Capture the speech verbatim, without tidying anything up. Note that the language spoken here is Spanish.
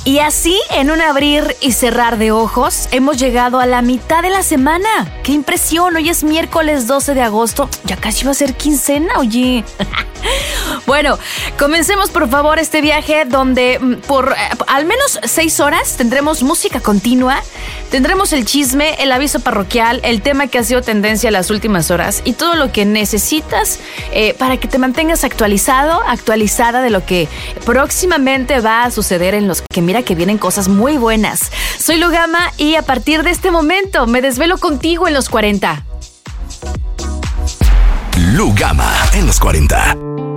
Y así, en un abrir y cerrar de ojos, hemos llegado a la mitad de la semana. ¡Qué impresión! Hoy es miércoles doce de agosto. Ya casi va a ser quincena, oye. Bueno, comencemos por favor este viaje donde por eh, al menos seis horas tendremos música continua, tendremos el chisme, el aviso parroquial, el tema que ha sido tendencia las últimas horas y todo lo que necesitas eh, para que te mantengas actualizado, actualizada de lo que próximamente va a suceder en los que mira que vienen cosas muy buenas. Soy Lugama y a partir de este momento me desvelo contigo en los cuarenta. Lugama en los cuarenta.